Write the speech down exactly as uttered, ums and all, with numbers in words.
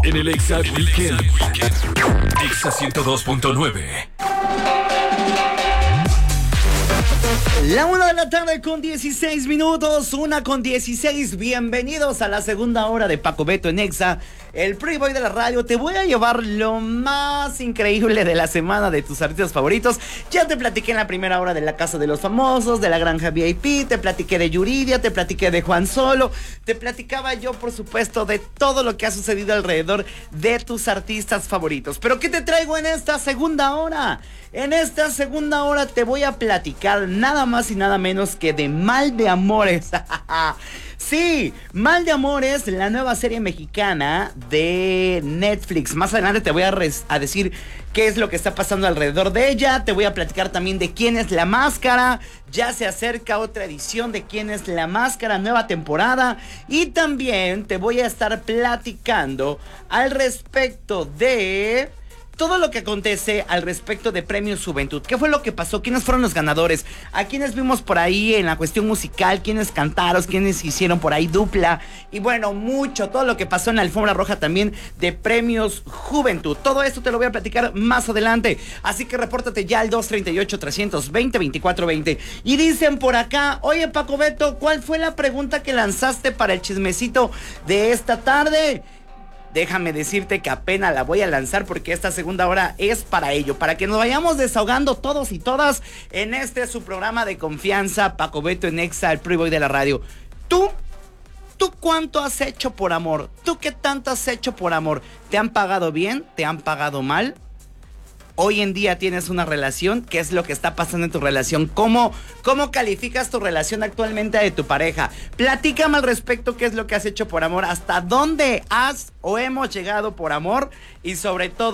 en el Exa Weekend. Exa ciento dos punto nueve. La una de la tarde con dieciséis minutos, una con dieciséis. Bienvenidos a la segunda hora de Paco Beto en Exa, el Pretty Boy de la radio. Te voy a llevar lo más increíble de la semana de tus artistas favoritos. Ya te platiqué en la primera hora de La Casa de los Famosos, de La Granja V I P, te platiqué de Yuridia, te platiqué de Juan Solo, te platicaba yo, por supuesto, de todo lo que ha sucedido alrededor de tus artistas favoritos. Pero ¿qué te traigo en esta segunda hora? En esta segunda hora te voy a platicar nada más y nada menos que de Mal de Amores. Sí, Mal de Amores, la nueva serie mexicana de Netflix. Más adelante te voy a, res- a decir qué es lo que está pasando alrededor de ella. Te voy a platicar también de quién es la máscara. Ya se acerca otra edición de quién es la máscara, nueva temporada. Y también te voy a estar platicando al respecto de todo lo que acontece al respecto de Premios Juventud. ¿Qué fue lo que pasó? ¿Quiénes fueron los ganadores? ¿A quiénes vimos por ahí en la cuestión musical? ¿Quiénes cantaron? ¿Quiénes hicieron por ahí dupla? Y bueno, mucho, todo lo que pasó en la alfombra roja también de Premios Juventud. Todo esto te lo voy a platicar más adelante. Así que repórtate ya al dos treinta y ocho, trescientos veinte, veinticuatro veinte. Y dicen por acá, oye Paco Beto, ¿cuál fue la pregunta que lanzaste para el chismecito de esta tarde? Déjame decirte que apenas la voy a lanzar porque esta segunda hora es para ello, para que nos vayamos desahogando todos y todas en este su programa de confianza, Paco Beto en Exa, el Pretty Boy de la radio. ¿Tú? ¿Tú cuánto has hecho por amor? ¿Tú qué tanto has hecho por amor? ¿Te han pagado bien? ¿Te han pagado mal? Hoy en día tienes una relación, ¿qué es lo que está pasando en tu relación? ¿Cómo, cómo calificas tu relación actualmente de tu pareja? Platícame al respecto qué es lo que has hecho por amor, hasta dónde has o hemos llegado por amor y sobre todo